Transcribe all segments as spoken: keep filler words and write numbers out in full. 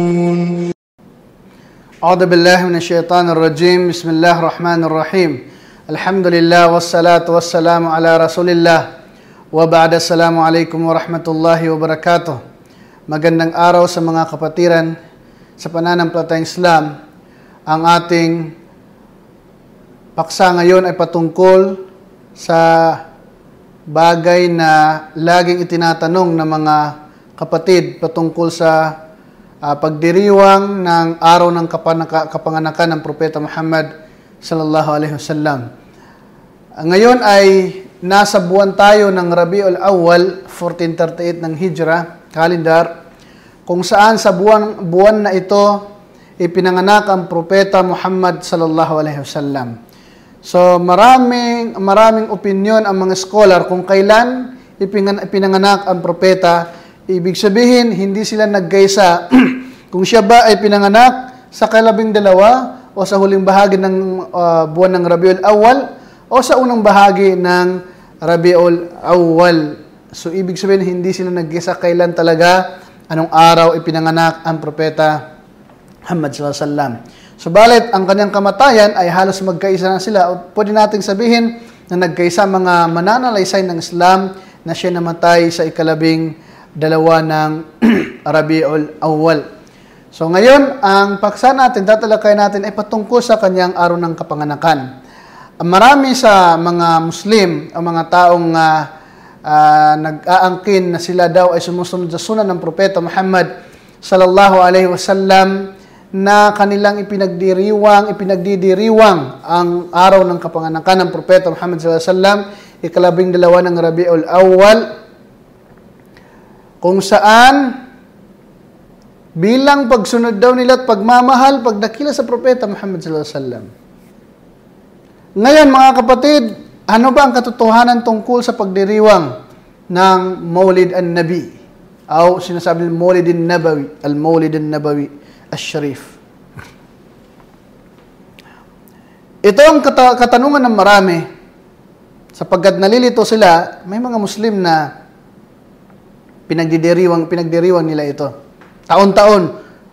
أعوذ بالله من الشيطان الرجيم بسم الله الرحمن الرحيم الحمد لله والصلاة والسلام على رسول الله وبعد السلام عليكم ورحمة الله وبركاته. Magandang araw sa mga kapatiran sa pananampalatayang Islam. Ang ating paksa ngayon ay patungkol sa bagay na laging itinatanong ng mga kapatid patungkol sa uh, pagdiriwang ng araw ng kapanaka, kapanganakan ng Propeta Muhammad sallallahu alaihi wasallam. Uh, ngayon ay nasa buwan tayo ng Rabiul Awwal fourteen thirty-eight ng Hijra calendar, kung saan sa buwan, buwan na ito ipinanganak ang Propeta Muhammad sallallahu alaihi wasallam. So maraming maraming opinion ang mga scholar kung kailan ipinanganak ang propeta. Ibig sabihin, hindi sila nagkaisa kung siya ba ay pinanganak sa kalabing dalawa o sa huling bahagi ng uh, buwan ng Rabiul Awwal o sa unang bahagi ng Rabiul Awwal. So ibig sabihin, hindi sila nagkaisa kailan talaga, anong araw ipinanganak ang propeta Muhammad sallallahu alaihi wasallam. Subalit, ang kanyang kamatayan ay halos magkaisa na sila. O pwede nating sabihin na nagkaisa mga mananalaysay ng Islam na siya namatay sa ikalabing dalawa ng Rabiul Awwal. So ngayon, ang paksa natin, tatalakay natin ay patungkol sa kanyang araw ng kapanganakan. Marami sa mga Muslim, ang mga taong uh, uh, nag-aangkin na sila daw ay sumusunod sa sunan ng Propeta Muhammad sallallahu alaihi wasallam, na kanilang ipinagdiriwang, ipinagdidiriwang ang araw ng kapanganakan ng Propeta Muhammad sallallahu alaihi wasallam, ikalabing dalawa ng Rabiul Awwal, kung saan bilang pagsunod daw nila at pagmamahal, pagdakila sa Propeta Muhammad sallallahu alaihi wasallam. Ngayon mga kapatid, ano ba ang katotohanan tungkol sa pagdiriwang ng Maulid an-Nabi? O sinasabi ng Maulid an-Nabawi, al-Maulid an-Nabawi Al-Sharif. Ito ang kat- katanungan ng marami, sapagkat nalilito sila. May mga Muslim na pinagdidiriwang, pinagdiriwang nila ito. Taon-taon.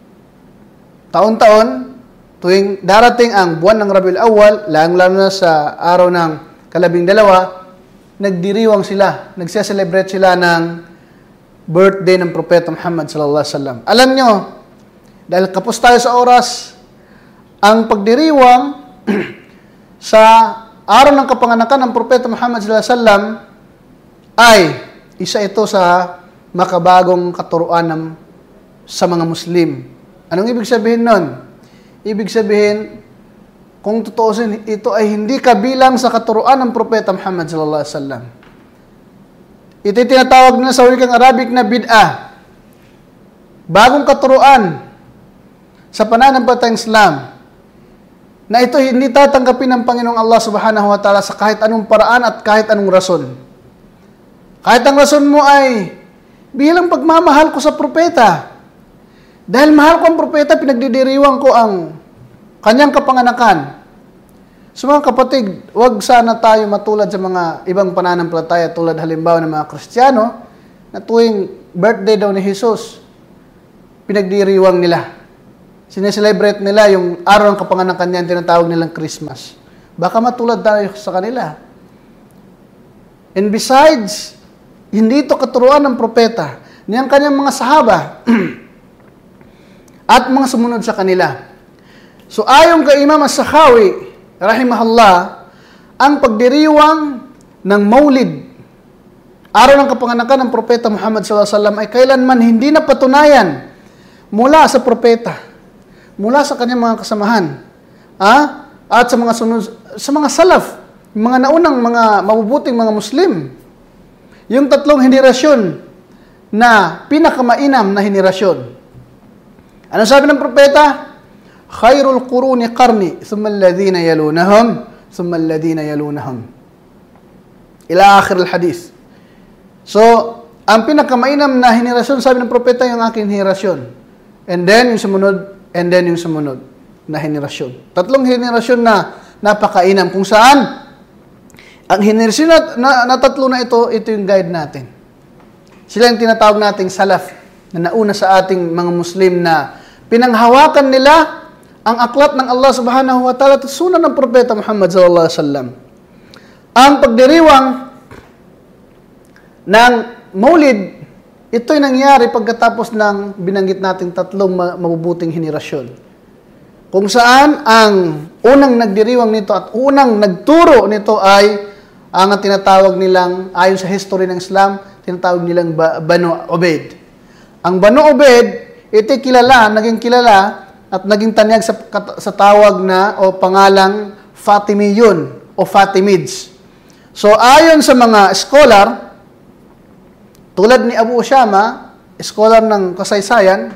Taon-taon, tuwing darating ang buwan ng Rabiul Awwal, lalong-lalo na sa araw ng kalabing dalawa, nagdiriwang sila, nagse-celebrate sila ng birthday ng Propeta Muhammad sallallahu alaihi wasallam. Alam nyo, dahil kapos tayo sa oras, ang pagdiriwang sa araw ng kapanganakan ng Propeta Muhammad sallallahu alaihi wasallam ay isa ito sa makabagong katuruan ng, sa mga Muslim. Anong ibig sabihin nun? Ibig sabihin, kung tutuusin, ito ay hindi kabilang sa katuruan ng Propeta Muhammad sallallahu alaihi wasallam. Ito ay tinatawag nila sa wikang Arabic na bid'ah. Bagong katuruan sa pananampalatayang Islam, na ito hindi tatanggapin ng Panginoong Allah subhanahu wa ta'ala sa kahit anong paraan at kahit anong rason. Kahit ang rason mo ay bilang pagmamahal ko sa propeta. Dahil mahal ko ang propeta, pinagdidiriwang ko ang kanyang kapanganakan. So mga kapatid, huwag sana tayo matulad sa mga ibang pananampalataya, tulad halimbawa ng mga Kristiyano, na tuwing birthday daw ni Jesus, pinagdiriwang nila. Sineselebrate nila yung araw ng kapanganakan niya, tinatawag nilang Christmas. Baka matulad tayo sa kanila. And besides, hindi ito katuruan ng propeta, niyang kanyang mga sahaba at mga sumunod sa kanila. So ayon kay Imam As-Sakhawi rahimahullah, ang pagdiriwang ng Maulid, araw ng kapanganakan ng Propeta Muhammad sallallahu alaihi wasallam, ay kailanman hindi na patunayan mula sa propeta, mula sa kanyang mga kasamahan, ah, at sa mga sunod, sa mga salaf, mga naunang mga mabubuting mga Muslim. Yung tatlong henerasyon na pinakamainam na henerasyon. Ano sabi ng propeta? Khairul quruni qarni, thumma alladhina yalunahum, thumma alladhina yalunahum. Ila akhir al-hadith. So, ang pinakamainam na henerasyon, sabi ng propeta, yung aking henerasyon. And then, yung sumunod, and then yung sumunod na henerasyon. Tatlong henerasyon na napakainam, kung saan ang henerasyon na, na, na tatlo na ito, ito yung guide natin. Sila yung tinatawag nating salaf, na nauna sa ating mga Muslim na Pinanghawakan nila ang aklat ng Allah subhanahu wa ta'ala at sunan ng Propeta Muhammad sallallahu alaihi wasallam. Ang pagdiriwang ng Maulid, ito'y nangyari pagkatapos ng binanggit nating tatlong mabubuting henerasyon. Kung saan ang unang nagdiriwang nito at unang nagturo nito ay ang tinatawag nilang, ayon sa history ng Islam, tinatawag nilang Banu Ubaid. Ang Banu Ubaid, ito'y kilala, naging kilala at naging tanyag sa, sa tawag na o pangalang Fatimiyun o Fatimids. So ayon sa mga scholar, tulad ni Abu Ushama, scholar ng kasaysayan,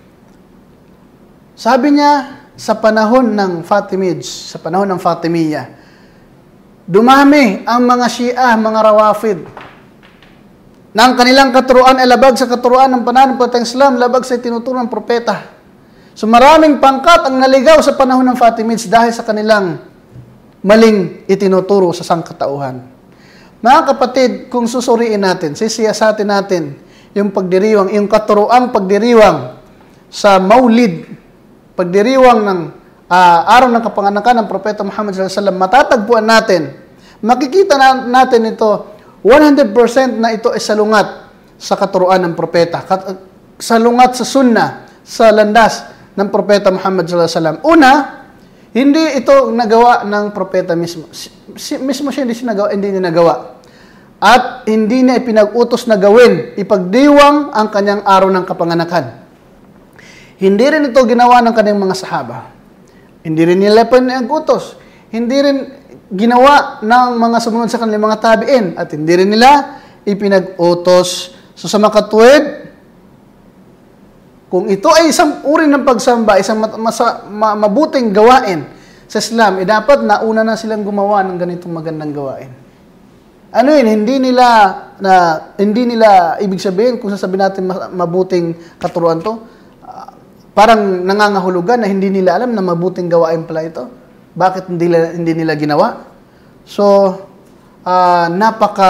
sabi niya sa panahon ng Fatimids, sa panahon ng Fatimiyya, dumami ang mga Shia, mga Rawafid, na ang kanilang katuruan ay labag sa katuruan ng pananampalatayang Islam, labag sa tinuturo ng propeta. So maraming pangkat ang naligaw sa panahon ng Fatimids dahil sa kanilang maling itinuturo sa sangkatauhan. Mga kapatid, kung susuriin natin, sisiyasatin natin yung pagdiriwang, yung katuroang pagdiriwang sa Maulid, pagdiriwang ng uh, araw ng kapanganakan ng Propeta Muhammad sallallahu alaihi wasallam, matatagpuan natin, makikita na, natin ito, one hundred percent na ito ay salungat sa katuroan ng propeta, salungat sa sunnah, sa landas ng Propeta Muhammad sallallahu alaihi wasallam. Una, hindi ito nagawa ng propeta mismo. Si, mismo siya hindi siya nagawa, hindi niya nagawa. At hindi niya ipinag-utos na gawin, ipagdiwang ang kanyang araw ng kapanganakan. Hindi rin ito ginawa ng kanyang mga sahaba. Hindi rin nila pinag-utos. Hindi rin ginawa ng mga sumunod sa kanilang mga tabiin. At hindi rin nila ipinag-utos. So sa makatuwid, kung ito ay isang uri ng pagsamba, isang masa, ma, mabuting gawain sa Islam, eh dapat nauna na silang gumawa ng ganitong magandang gawain. Ano yun? Hindi nila, na, hindi nila ibig sabihin, kung sasabihin natin mabuting katuruan to, uh, parang nangangahulugan na hindi nila alam na mabuting gawain pala ito. Bakit hindi nila, hindi nila ginawa? So, uh, napaka,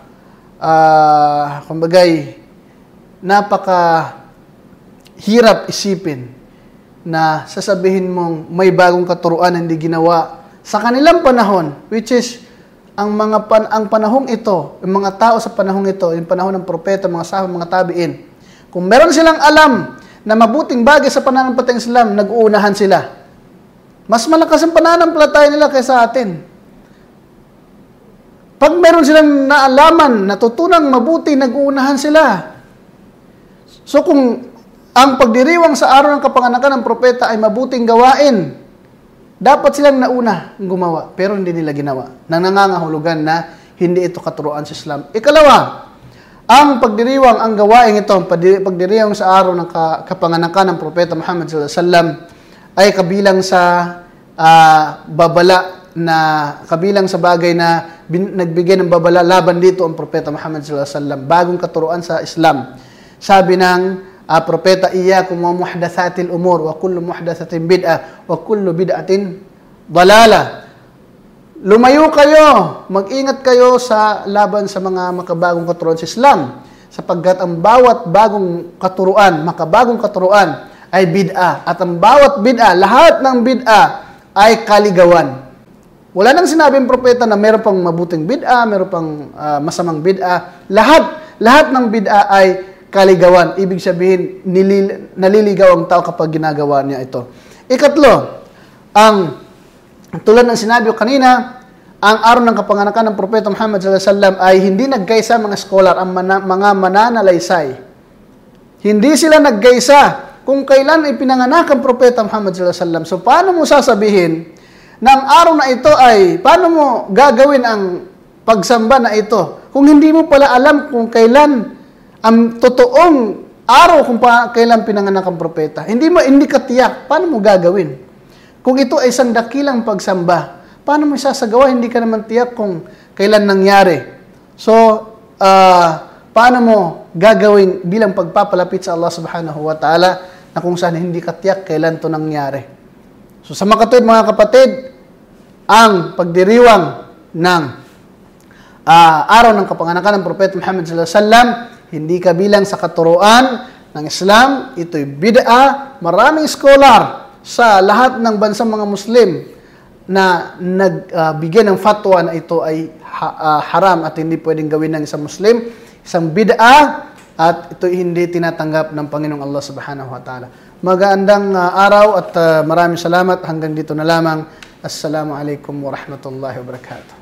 uh, kumbagay, napaka, hirap isipin na sasabihin mong may bagong katuruan na hindi ginawa sa kanilang panahon, which is ang mga pan, ang panahong ito, yung mga tao sa panahong ito, yung panahon ng propeta, mga sahaba, mga tabiin. Kung meron silang alam na mabuting bagay sa pananampalatayang Islam, nag-uunahan sila. Mas malakas ang pananampalataya nila kaysa atin. Pag meron silang naalaman, natutunang mabuti, nag-uunahan sila. So kung ang pagdiriwang sa araw ng kapanganakan ng propeta ay mabuting gawain, dapat silang nauna gumawa, pero hindi nila ginawa. Nang nangangahulugan na hindi ito katuruan sa Islam. Ikalawa, ang pagdiriwang, ang gawain ito, ang pagdiriwang sa araw ng kapanganakan ng propeta Muhammad sallallahu alaihi wasallam ay kabilang sa uh, babala na, kabilang sa bagay na bin, nagbigay ng babala laban dito ang propeta Muhammad sallallahu alaihi wasallam, bagong katuruan sa Islam. Sabi ng Uh, propeta, iyyakum wa muhdatsatil umur wa kullu muhdatsatin bid'ah wa kullu bid'atin dalalah. Lumayo kayo, mag-ingat kayo sa laban sa mga makabagong katuruan sa Islam, sapagkat ang bawat bagong katuruan, makabagong katuruan ay bid'ah, at ang bawat bid'ah, lahat ng bid'ah ay kaligawan. Wala nang sinabing propeta na meron pang mabuting bid'ah, meron pang uh, masamang bid'ah. Lahat, lahat ng bid'ah ay kaligawan. Ibig sabihin, nilil, naliligaw ang tao kapag ginagawa niya ito. Ikatlo, ang tulad ng sinabi ko kanina, ang araw ng kapanganakan ng Propeta Muhammad sallallahu alaihi wasallam ay hindi nagkaisa mga scholar, ang mana, mga mananalaysay. Hindi sila nagkaisa kung kailan ay pinanganak ang Propeta Muhammad sallallahu alaihi wasallam. So paano mo sasabihin na ang araw na ito ay, paano mo gagawin ang pagsamba na ito kung hindi mo pala alam kung kailan ang totoong araw kung pa, kailan pinanganak ang propeta. Hindi mo, hindi ka tiyak. Paano mo gagawin? Kung ito ay isang dakilang pagsamba, paano mo sasagawa? Hindi ka naman tiyak kung kailan nangyari. So, uh, paano mo gagawin bilang pagpapalapit sa Allah subhanahu wa ta'ala na kung saan hindi ka tiyak kailan ito nangyari? So, sa makatuwid mga kapatid, ang pagdiriwang ng uh, araw ng kapanganakan ng Propeta Muhammad sallallahu alaihi wasallam hindi kabilang sa katuruan ng Islam, ito'y bid'a. Maraming scholar sa lahat ng bansang mga Muslim na nagbigay uh, ng fatwa na ito ay ha, uh, haram at hindi pwedeng gawin ng isang Muslim, isang bid'a, at ito hindi tinatanggap ng Panginoong Allah Subhanahu wa Ta'ala. Magandang uh, araw at uh, maraming salamat. Hanggang dito na lamang. Assalamu alaikum wa rahmatullahi wa barakatuh.